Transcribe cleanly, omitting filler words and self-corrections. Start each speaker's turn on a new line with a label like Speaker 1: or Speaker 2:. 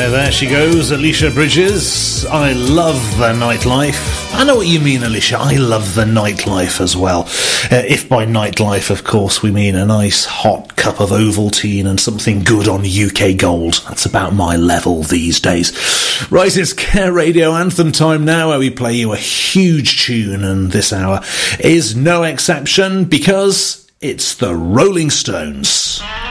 Speaker 1: Yeah, there she goes, Alicia Bridges. I love the nightlife. I know what you mean, Alicia. I love the nightlife as well. If by nightlife, of course, we mean a nice hot cup of Ovaltine and something good on UK Gold. That's about my level these days. Right, it's Care Radio Anthem time now, where we play you a huge tune, and this hour is no exception because it's the Rolling Stones.